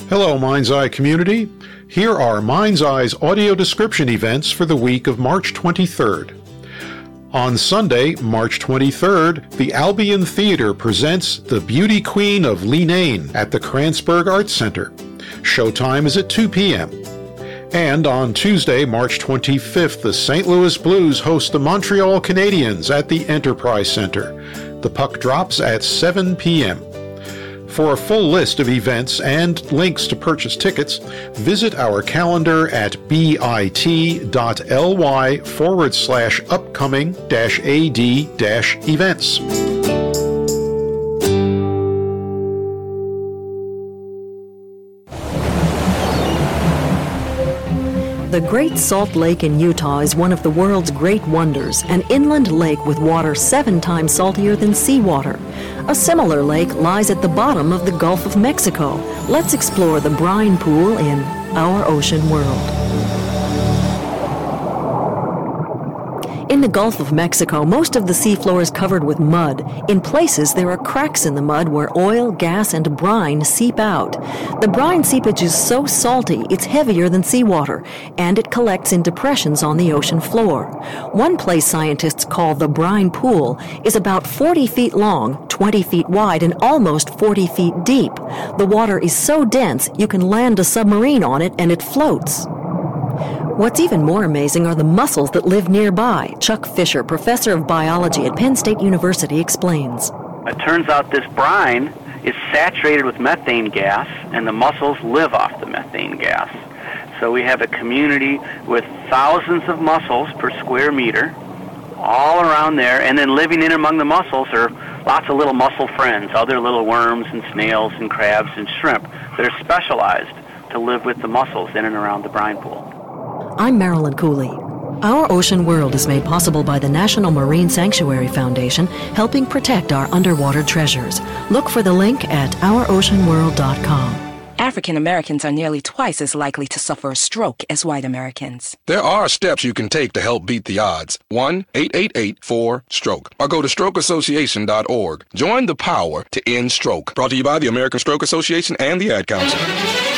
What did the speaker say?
Hello, Mind's Eye community. Here are Mind's Eye's audio description events for the week of March 23rd. On Sunday, March 23rd, the Albion Theater presents The Beauty Queen of Leenane at the Kranzberg Arts Center. Showtime is at 2 p.m. And on Tuesday, March 25th, the St. Louis Blues host the Montreal Canadiens at the Enterprise Center. The puck drops at 7 p.m. For a full list of events and links to purchase tickets, visit our calendar at bit.ly/upcoming-ad-events. The Great Salt Lake in Utah is one of the world's great wonders, an inland lake with water 7 times saltier than seawater. A similar lake lies at the bottom of the Gulf of Mexico. Let's explore the brine pool in Our Ocean World. In the Gulf of Mexico, most of the seafloor is covered with mud. In places, there are cracks in the mud where oil, gas, and brine seep out. The brine seepage is so salty, it's heavier than seawater, and it collects in depressions on the ocean floor. One place scientists call the brine pool is about 40 feet long, 20 feet wide, and almost 40 feet deep. The water is so dense, you can land a submarine on it and it floats. What's even more amazing are the mussels that live nearby. Chuck Fisher, professor of biology at Penn State University, explains. It turns out this brine is saturated with methane gas, and the mussels live off the methane gas. So we have a community with thousands of mussels per square meter all around there, and then living in among the mussels are lots of little mussel friends, other little worms and snails and crabs and shrimp that are specialized to live with the mussels in and around the brine pool. I'm Marilyn Cooley. Our Ocean World is made possible by the National Marine Sanctuary Foundation, helping protect our underwater treasures. Look for the link at ouroceanworld.com. African Americans are nearly twice as likely to suffer a stroke as white Americans. There are steps you can take to help beat the odds. 1-888-4-STROKE or go to strokeassociation.org. Join the power to end stroke. Brought to you by the American Stroke Association and the Ad Council.